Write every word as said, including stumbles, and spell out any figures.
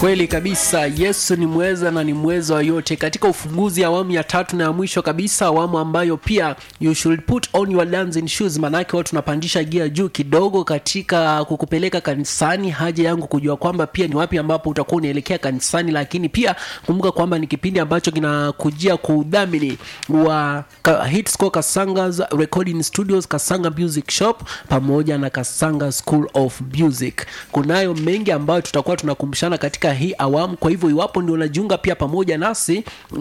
Kweli kabisa, Yesu ni mweza na ni mweza wa yote. Katika ufunguzi awamu ya tatu na ya mwisho kabisa, awamu ambayo pia you should put on your dancing shoes, manake watu tunapandisha gia juu kidogo katika kukupeleka kanisani. Haja yangu kujua kwamba pia ni wapi ambapo utakuwa unaelekea kanisani, lakini pia kumbuka kwamba ni kipindi ambacho kinakujia kwa udhamini wa Hitscore Kasanga's Recording Studios, Kasanga Music Shop pamoja na Kasanga School of Music. Kunayo mengi ambayo tutakuwa tunakumbushana katika hii awamu. Kwa hivyo iwapo ndio unajiunga pia pamoja nasi,